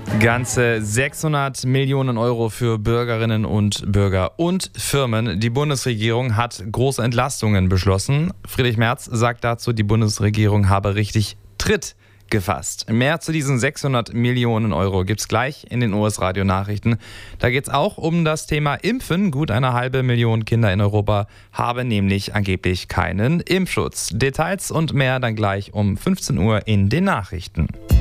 Ganze 600 Millionen Euro für Bürgerinnen und Bürger und Firmen. Die Bundesregierung hat große Entlastungen beschlossen. Friedrich Merz sagt dazu, die Bundesregierung habe richtig Tritt gefasst. Mehr zu diesen 600 Millionen Euro gibt's gleich in den US-Radio-Nachrichten. Da geht's auch um das Thema Impfen. Gut 1,5 Million Kinder in Europa haben nämlich angeblich keinen Impfschutz. Details und mehr dann gleich um 15 Uhr in den Nachrichten.